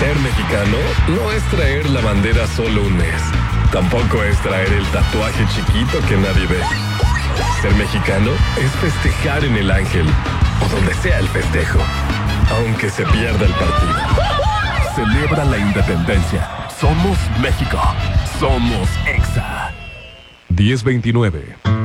Ser mexicano no es traer la bandera solo un mes. Tampoco es traer el tatuaje chiquito que nadie ve. Ser mexicano es festejar en el Ángel o donde sea el festejo, aunque se pierda el partido. Celebra la independencia. Somos México. Somos EXA. 1029